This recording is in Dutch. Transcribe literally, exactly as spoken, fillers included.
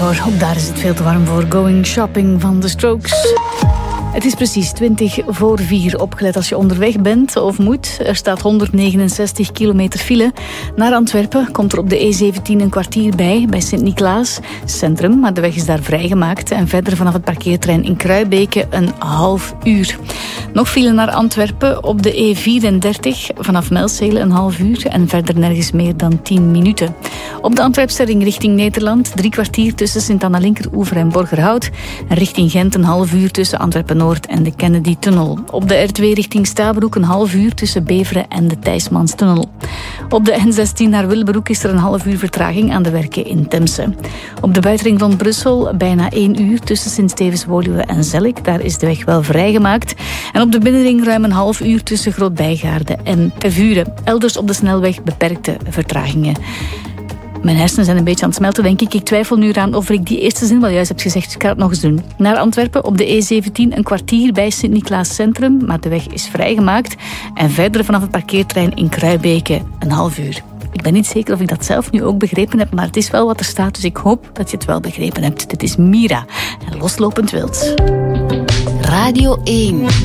hoor, op daar is het veel te warm voor. Going Shopping van The Strokes. Het is precies twintig voor vier. Opgelet als je onderweg bent of moet. Er staat honderdnegenenzestig kilometer file. Naar Antwerpen komt er op de E zeventien een kwartier bij, bij Sint-Niklaas Centrum. Maar de weg is daar vrijgemaakt. En verder vanaf het parkeerterrein in Kruibeke een half uur. Nog file naar Antwerpen op de E vierendertig. Vanaf Melzele een half uur. En verder nergens meer dan tien minuten. Op de Antwerpse ring richting Nederland. Drie kwartier tussen Sint-Anna-Linkeroever en Borgerhout. En richting Gent een half uur tussen Antwerpen Noord en de Kennedy-tunnel. Op de R twee richting Stabroek een half uur tussen Beveren en de Thijsmanstunnel. Op de N zestien naar Willebroek is er een half uur vertraging aan de werken in Temse. Op de buitenring van Brussel bijna één uur tussen Sint-Stevens-Woluwe en Zellik. Daar is de weg wel vrijgemaakt. En op de binnenring ruim een half uur tussen Groot-Bijgaarde en Tervuren. Elders op de snelweg beperkte vertragingen. Mijn hersenen zijn een beetje aan het smelten, denk ik. Ik twijfel nu aan of ik die eerste zin wel juist heb gezegd. Ik ga het nog eens doen. Naar Antwerpen op de E zeventien een kwartier bij Sint-Niklaas Centrum. Maar de weg is vrijgemaakt. En verder vanaf het parkeerterrein in Kruibeke een half uur. Ik ben niet zeker of ik dat zelf nu ook begrepen heb. Maar het is wel wat er staat. Dus ik hoop dat je het wel begrepen hebt. Dit is Mira en Loslopend Wild. Radio één.